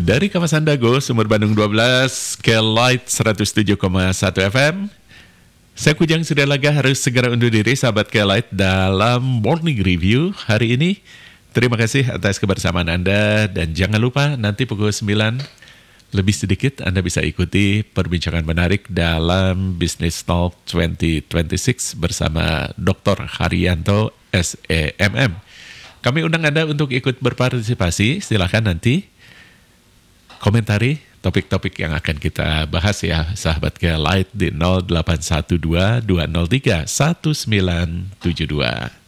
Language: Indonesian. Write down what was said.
Dari kawasan Dago, Sumur Bandung 12, ke Light 107,1 FM. Saya Kujang sudah lega harus segera undur diri sahabat ke Light dalam Morning Review hari ini. Terima kasih atas kebersamaan Anda dan jangan lupa nanti pukul 9 lebih sedikit Anda bisa ikuti perbincangan menarik dalam Business Talk 2026 bersama Dr. Haryanto SEMM. Kami undang Anda untuk ikut berpartisipasi. Silakan nanti komentari topik-topik yang akan kita bahas ya sahabat ke Light di 0812 203 1972.